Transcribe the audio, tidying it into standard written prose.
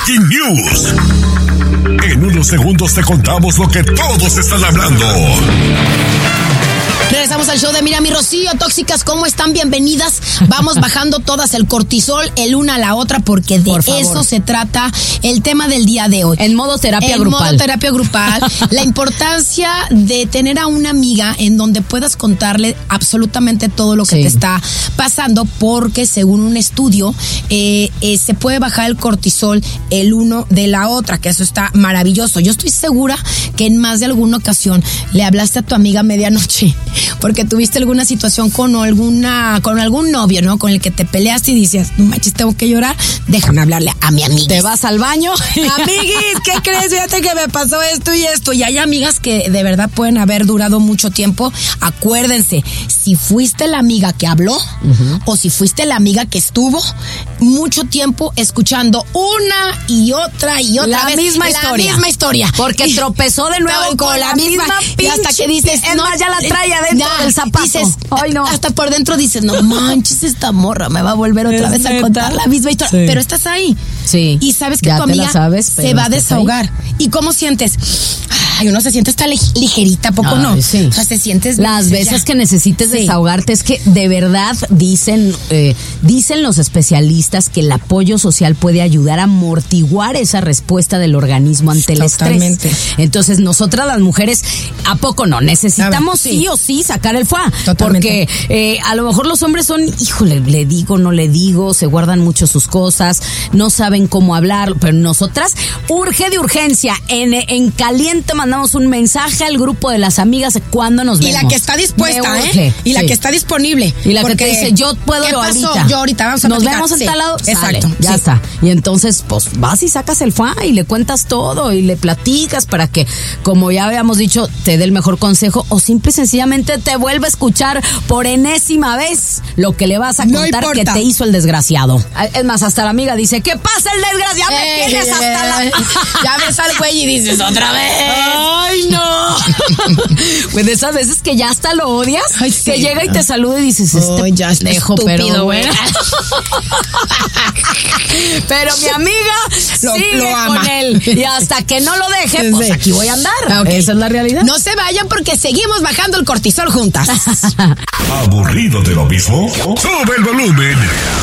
Breaking News. En unos segundos te contamos lo que todos están hablando. Regresamos al show de Mira mi Rocío. Tóxicas, ¿cómo están? Bienvenidas. Vamos bajando todas el cortisol el una a la otra porque de eso se trata el tema del día de hoy. En modo terapia grupal. En modo terapia grupal. La importancia de tener a una amiga en donde puedas contarle absolutamente todo lo que te está pasando, porque según un estudio se puede bajar el cortisol el uno de la otra, que eso está maravilloso. Yo estoy segura que en más de alguna ocasión le hablaste a tu amiga a medianoche porque tuviste alguna situación con algún novio, ¿no? Con el que te peleaste y dices, no manches, tengo que llorar, déjame hablarle a mi amiga. Te vas al baño. Amiguis, ¿qué crees? Fíjate que me pasó esto y esto. Y hay amigas que de verdad pueden haber durado mucho tiempo. Acuérdense, si fuiste la amiga que habló o si fuiste la amiga que estuvo mucho tiempo escuchando una y otra la vez misma historia. Porque tropezó de nuevo con la misma y hasta que dices, es más, ya la trae adentro del zapato. Dices, ay, no. Hasta por dentro dices, no manches, esta morra me va a volver otra vez a contar la misma historia. Sí. Pero estás ahí. Sí. Y sabes que ya tu amiga se va a desahogar. Ahí. ¿Y cómo sientes? Ay, uno se siente hasta ligerita, ¿poco no? Sí. O sea, se sientes... Las veces que necesites desahogarte es que de verdad dicen los especialistas que el apoyo social puede ayudar a amortiguar esa respuesta del organismo ante el estrés. Entonces, nosotras las mujeres, ¿a poco no? Necesitamos sí o sí sacar el fuá. Porque a lo mejor los hombres son, híjole, le digo, no le digo, se guardan mucho sus cosas, no saben cómo hablar, pero nosotras, urge de urgencia, en caliente mandamos un mensaje al grupo de las amigas cuando nos vemos. Y la que está dispuesta, y la que está disponible. Y la que te dice, yo puedo ahorita. Yo ahorita, vamos a platicar. Nos vemos en tal lado. Exacto. Sale, ya está. Y entonces, pues, vas y sacas el fuá y le cuentas todo y le platicas para que, como ya habíamos dicho, te dé el mejor consejo o simple y sencillamente te vuelva a escuchar por enésima vez lo que le vas a contar que te hizo el desgraciado. Es más, hasta la amiga dice, ¿qué pasa el desgraciado? Me tienes hasta la... Ya ves al güey y dices, otra vez. ¡Ay, no! Pues de esas veces que ya hasta lo odias, que llega y te saluda y dices, ya está estúpido, güey. Pero mi amiga sigue ama con él. Y hasta que no lo deje, pues aquí voy a andar. Esa es la realidad. No se vayan porque seguimos bajando el cortisol juntas. ¿Aburrido de lo mismo? ¡Sube el volumen!